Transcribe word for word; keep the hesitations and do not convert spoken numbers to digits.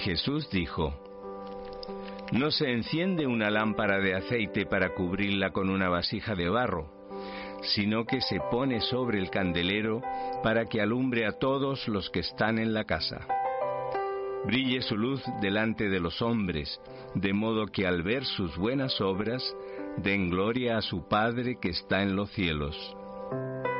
Jesús dijo: No se enciende una lámpara de aceite para cubrirla con una vasija de barro, sino que se pone sobre el candelero para que alumbre a todos los que están en la casa. Brille su luz delante de los hombres, de modo que al ver sus buenas obras, den gloria a su Padre que está en los cielos.